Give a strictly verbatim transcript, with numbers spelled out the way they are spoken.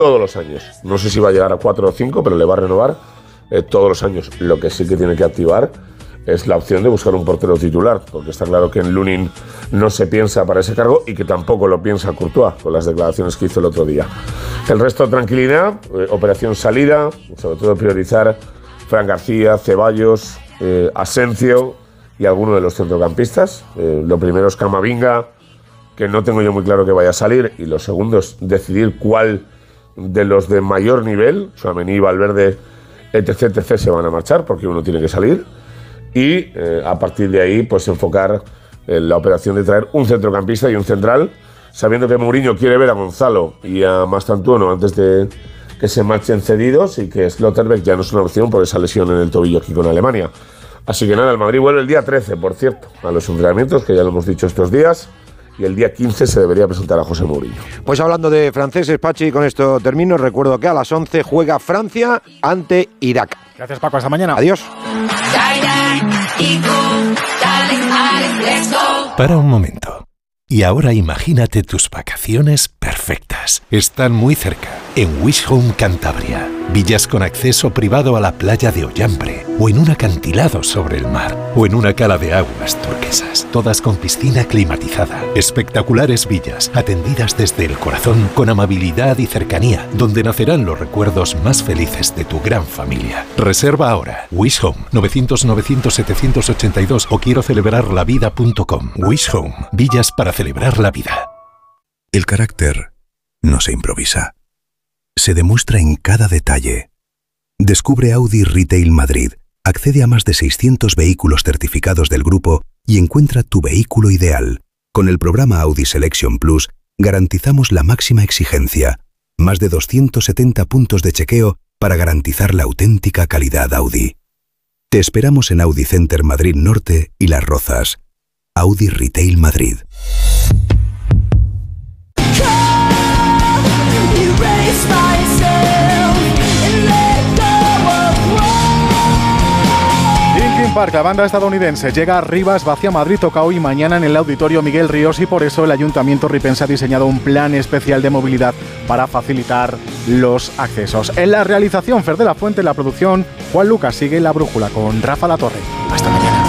todos los años. No sé si va a llegar a cuatro o cinco, pero le va a renovar eh, todos los años. Lo que sí que tiene que activar es la opción de buscar un portero titular, porque está claro que en Lunin no se piensa para ese cargo y que tampoco lo piensa Courtois, con las declaraciones que hizo el otro día. El resto, tranquilidad, eh, operación salida, sobre todo priorizar Fran García, Ceballos, eh, Asencio y alguno de los centrocampistas. Eh, lo primero es Camavinga, que no tengo yo muy claro que vaya a salir, y lo segundo es decidir cuál de los de mayor nivel, Tchouaméni, Valverde, etc, etc, se van a marchar, porque uno tiene que salir, y eh, a partir de ahí pues enfocar eh, la operación de traer un centrocampista y un central, sabiendo que Mourinho quiere ver a Gonzalo y a Mastantuono antes de que se marchen cedidos, y que Schlotterbeck ya no es una opción por esa lesión en el tobillo aquí con Alemania. Así que nada, el Madrid vuelve el día trece, por cierto, a los entrenamientos, que ya lo hemos dicho estos días, y el día quince se debería presentar a José Mourinho. Pues hablando de franceses, Pachi, con esto termino. Recuerdo que a las once juega Francia ante Irak. Gracias, Paco. Hasta mañana. Adiós. Para un momento. Y ahora imagínate tus vacaciones perfectas. Están muy cerca, en Wish Home Cantabria. Villas con acceso privado a la playa de Ollambre, o en un acantilado sobre el mar, o en una cala de aguas turquesas, todas con piscina climatizada. Espectaculares villas, atendidas desde el corazón, con amabilidad y cercanía, donde nacerán los recuerdos más felices de tu gran familia. Reserva ahora. Wish Home, novecientos novecientos setecientos ochenta y dos o quiero celebrar la vida punto com. Wish Home, villas para celebrar la vida. El carácter no se improvisa. Se demuestra en cada detalle. Descubre Audi Retail Madrid, accede a más de seiscientos vehículos certificados del grupo y encuentra tu vehículo ideal. Con el programa Audi Selection Plus garantizamos la máxima exigencia, más de doscientos setenta puntos de chequeo para garantizar la auténtica calidad Audi. Te esperamos en Audi Center Madrid Norte y Las Rozas. Audi Retail Madrid. Linkin Park, la banda estadounidense, llega a Rivas Vacia Madrid, toca hoy y mañana en el Auditorio Miguel Ríos, y por eso el Ayuntamiento ripense ha diseñado un plan especial de movilidad para facilitar los accesos. En la realización, Fer de la Fuente, en la producción, Juan Lucas. Sigue La Brújula con Rafa Latorre. Hasta mañana.